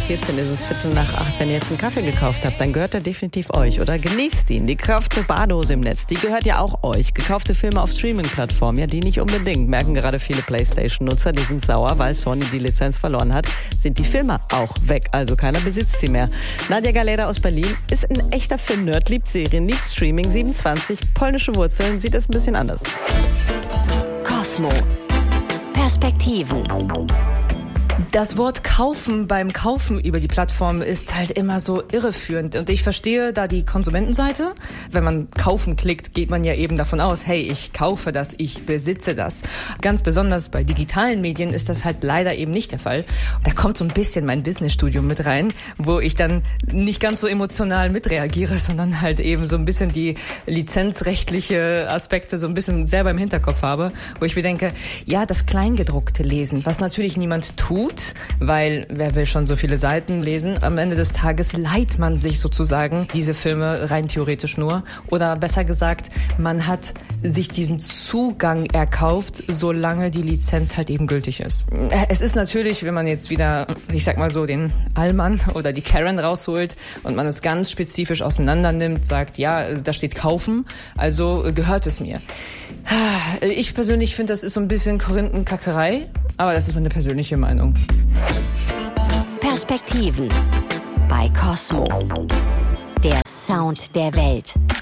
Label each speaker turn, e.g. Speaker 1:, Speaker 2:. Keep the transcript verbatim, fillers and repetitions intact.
Speaker 1: vierzehn ist es Viertel nach acht. Wenn ihr jetzt einen Kaffee gekauft habt, dann gehört er definitiv euch, oder? Genießt ihn. Die gekaufte Bardose im Netz, die gehört ja auch euch. Gekaufte Filme auf Streaming-Plattformen, ja, die nicht unbedingt. Merken gerade viele PlayStation-Nutzer, die sind sauer, weil Sony die Lizenz verloren hat. Sind die Filme auch weg, also keiner besitzt sie mehr. Nadja Galeda aus Berlin ist ein echter Film-Nerd, liebt Serien, liebt Streaming, siebenundzwanzig, polnische Wurzeln, sieht es ein bisschen anders.
Speaker 2: Cosmo. Perspektiven.
Speaker 3: Das Wort kaufen beim Kaufen über die Plattform ist halt immer so irreführend. Und ich verstehe da die Konsumentenseite. Wenn man kaufen klickt, geht man ja eben davon aus, hey, ich kaufe das, ich besitze das. Ganz besonders bei digitalen Medien ist das halt leider eben nicht der Fall. Da kommt so ein bisschen mein Businessstudium mit rein, wo ich dann nicht ganz so emotional mitreagiere, sondern halt eben so ein bisschen die lizenzrechtliche Aspekte so ein bisschen selber im Hinterkopf habe, wo ich mir denke, ja, das Kleingedruckte lesen, was natürlich niemand tut, weil wer will schon so viele Seiten lesen? Am Ende des Tages leiht man sich sozusagen diese Filme rein theoretisch nur. Oder besser gesagt, man hat sich diesen Zugang erkauft, solange die Lizenz halt eben gültig ist. Es ist natürlich, wenn man jetzt wieder, ich sag mal so, den Allmann oder die Karen rausholt und man es ganz spezifisch auseinander nimmt, sagt, ja, da steht kaufen, also gehört es mir. Ich persönlich finde, das ist so ein bisschen Korinthenkackerei, aber das ist meine persönliche Meinung.
Speaker 2: Perspektiven bei Cosmo. Der Sound der Welt.